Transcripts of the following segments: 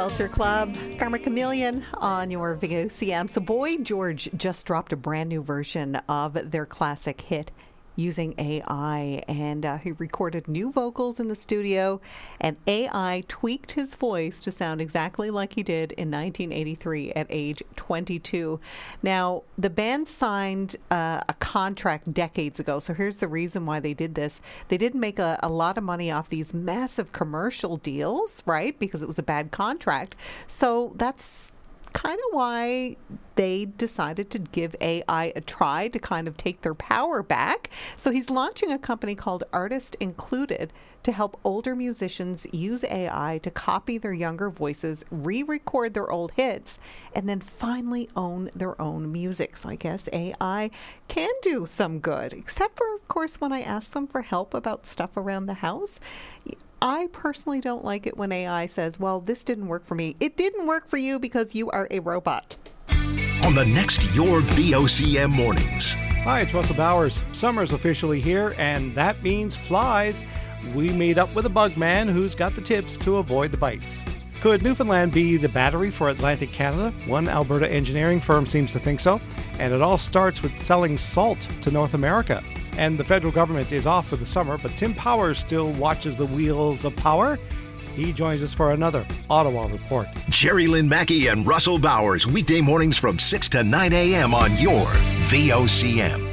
Culture Club. Karma Chameleon on your VOCM. So Boy George just dropped a brand new version of their classic hit using AI, and he recorded new vocals in the studio, and AI tweaked his voice to sound exactly like he did in 1983 at age 22. Now, the band signed a contract decades ago, so here's the reason why they did this. They didn't make a lot of money off these massive commercial deals, right, because it was a bad contract. So that's kind of why they decided to give AI a try to kind of take their power back. So he's launching a company called Artist Included to help older musicians use AI to copy their younger voices, re-record their old hits, and then finally own their own music. So I guess AI can do some good, except for, of course, when I ask them for help about stuff around the house. I personally don't like it when AI says, well, this didn't work for me. It didn't work for you because you are a robot. On the next Your VOCM Mornings. Hi, it's Russell Bowers. Summer's officially here, and that means flies. We meet up with a bug man who's got the tips to avoid the bites. Could Newfoundland be the battery for Atlantic Canada? One Alberta engineering firm seems to think so. And it all starts with selling salt to North America. And the federal government is off for the summer, but Tim Powers still watches the wheels of power. He joins us for another Ottawa Report. Jerry Lynn Mackey and Russell Bowers, weekday mornings from 6 to 9 a.m. on your VOCM.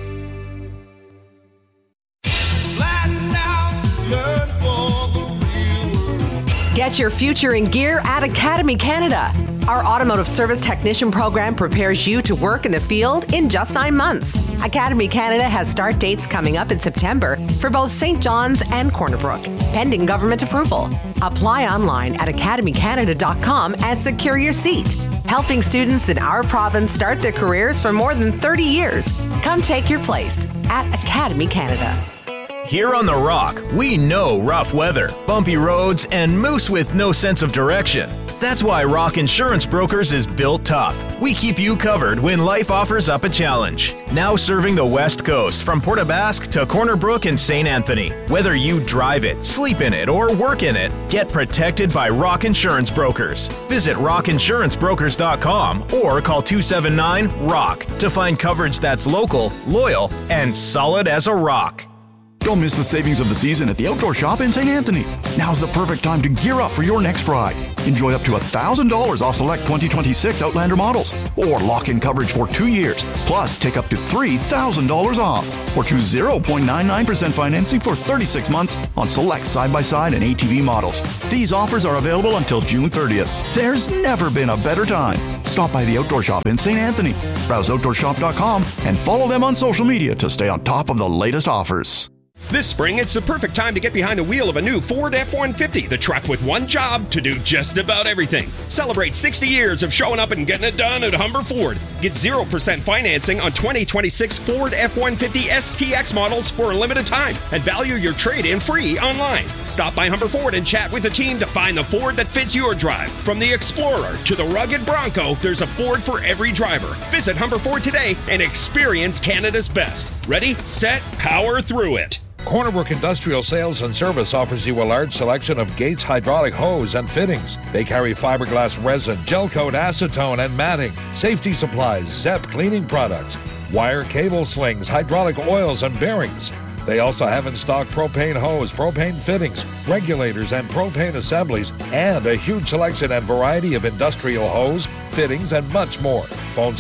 Get your future in gear at Academy Canada. Our automotive service technician program prepares you to work in the field in just 9 months. Academy Canada has start dates coming up in September for both St. John's and Corner Brook, pending government approval. Apply online at academycanada.com and secure your seat. Helping students in our province start their careers for more than 30 years. Come take your place at Academy Canada. Here on The Rock, we know rough weather, bumpy roads, and moose with no sense of direction. That's why Rock Insurance Brokers is built tough. We keep you covered when life offers up a challenge. Now serving the West Coast from Port aux Basques to Corner Brook and St. Anthony. Whether you drive it, sleep in it, or work in it, get protected by Rock Insurance Brokers. Visit rockinsurancebrokers.com or call 279-ROCK to find coverage that's local, loyal, and solid as a rock. Don't miss the savings of the season at the Outdoor Shop in St. Anthony. Now's the perfect time to gear up for your next ride. Enjoy up to $1,000 off select 2026 Outlander models, or lock in coverage for 2 years. Plus, take up to $3,000 off, or choose 0.99% financing for 36 months on select side-by-side and ATV models. These offers are available until June 30th. There's never been a better time. Stop by the Outdoor Shop in St. Anthony. Browse outdoorshop.com and follow them on social media to stay on top of the latest offers. This spring, it's the perfect time to get behind the wheel of a new Ford F-150, the truck with one job to do just about everything. Celebrate 60 years of showing up and getting it done at Humber Ford. Get 0% financing on 2026 Ford F-150 STX models for a limited time and value your trade-in free online. Stop by Humber Ford and chat with the team to find the Ford that fits your drive. From the Explorer to the rugged Bronco, there's a Ford for every driver. Visit Humber Ford today and experience Canada's best. Ready, set, power through it. Corner Brook Industrial Sales and Service offers you a large selection of Gates hydraulic hose and fittings. They carry fiberglass resin, gel coat, acetone, and matting, safety supplies, ZEP cleaning products, wire cable slings, hydraulic oils, and bearings. They also have in stock propane hose, propane fittings, regulators, and propane assemblies, and a huge selection and variety of industrial hose, fittings, and much more. Phone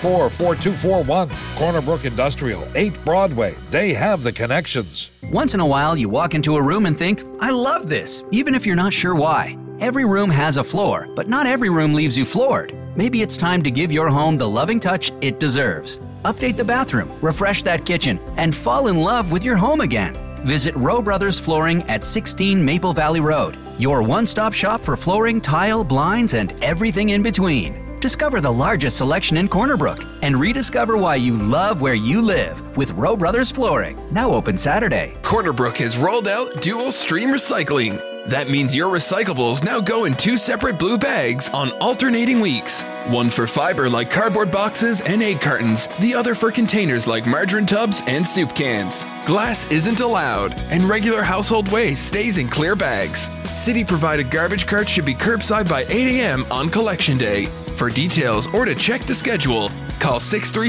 634-4241. Corner Brook Industrial, 8 Broadway. They have the connections. Once in a while, you walk into a room and think, I love this, even if you're not sure why. Every room has a floor, but not every room leaves you floored. Maybe it's time to give your home the loving touch it deserves. Update the bathroom, refresh that kitchen, and fall in love with your home again. Visit Rowe Brothers Flooring at 16 Maple Valley Road, your one-stop shop for flooring, tile, blinds, and everything in between. Discover the largest selection in Corner Brook and rediscover why you love where you live with Rowe Brothers Flooring. Now open Saturday. Corner Brook has rolled out dual stream recycling. That means your recyclables now go in 2 separate blue bags on alternating weeks. One for fiber like cardboard boxes and egg cartons, the other for containers like margarine tubs and soup cans. Glass isn't allowed, and regular household waste stays in clear bags. City-provided garbage carts should be curbside by 8 a.m. on Collection Day. For details or to check the schedule, call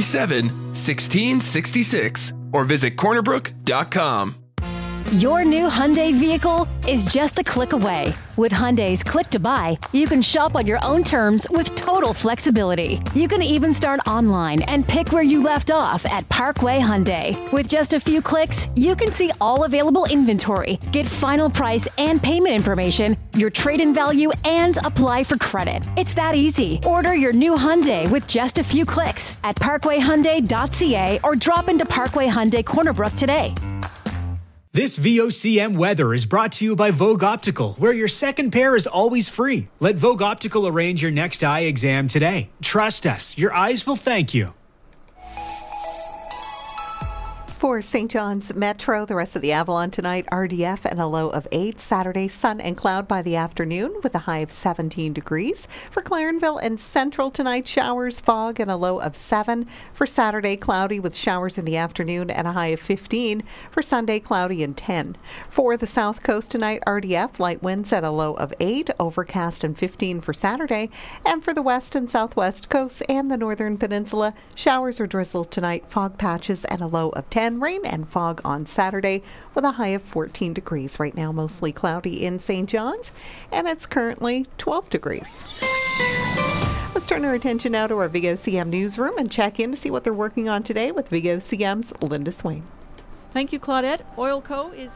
637-1666 or visit cornerbrook.com. Your new Hyundai vehicle is just a click away. With Hyundai's Click to Buy, you can shop on your own terms with total flexibility. You can even start online and pick where you left off at Parkway Hyundai. With just a few clicks, you can see all available inventory, get final price and payment information, your trade-in value, and apply for credit. It's that easy. Order your new Hyundai with just a few clicks at parkwayhyundai.ca or drop into Parkway Hyundai Cornerbrook today. This VOCM weather is brought to you by Vogue Optical, where your second pair is always free. Let Vogue Optical arrange your next eye exam today. Trust us, your eyes will thank you. For St. John's Metro, the rest of the Avalon tonight, RDF and a low of 8. Saturday, sun and cloud by the afternoon with a high of 17 degrees. For Clarenville and Central tonight, showers, fog, and a low of 7. For Saturday, cloudy with showers in the afternoon and a high of 15. For Sunday, cloudy and 10. For the South Coast tonight, RDF, light winds at a low of 8. Overcast and 15 for Saturday. And for the West and Southwest Coast and the Northern Peninsula, showers or drizzle tonight, fog patches and a low of 10. Rain and fog on Saturday with a high of 14 degrees. Right now, mostly cloudy in St. John's, and it's currently 12 degrees. Let's turn our attention now to our VOCM newsroom and check in to see what they're working on today with VOCM's Linda Swain. Thank you, Claudette. Oilco is...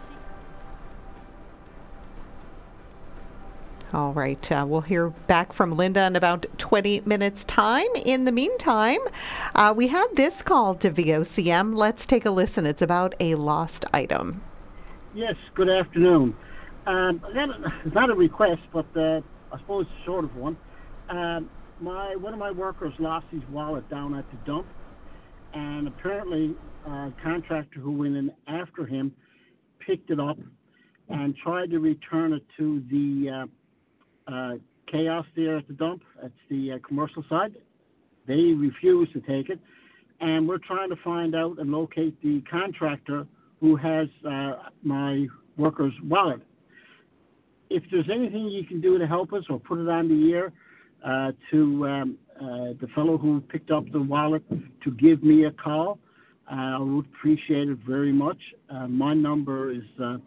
All right, we'll hear back from Linda in about 20 minutes' time. In the meantime, we had this call to VOCM. Let's take a listen. It's about a lost item. Yes, good afternoon. It's not a request, but I suppose it's sort of one. One of my workers lost his wallet down at the dump, and apparently a contractor who went in after him picked it up and tried to return it to the Chaos there at the dump. That's the commercial side. They refuse to take it, and we're trying to find out and locate the contractor who has my worker's wallet. If there's anything you can do to help us or put it on the air to the fellow who picked up the wallet to give me a call, I would appreciate it very much. My number is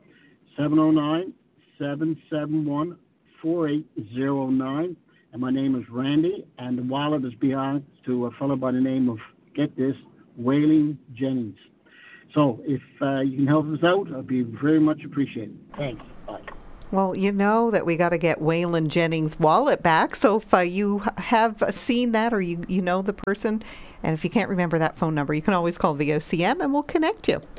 709-771-4809, and my name is Randy, and the wallet is belongs to a fellow by the name of, get this, Wayling Jennings. So if you can help us out, I'd be very much appreciated. Thanks. Bye. Well, you know that we got to get Wayland Jennings' wallet back. So if you have seen that or you know the person, and if you can't remember that phone number, you can always call VOCM and we'll connect you.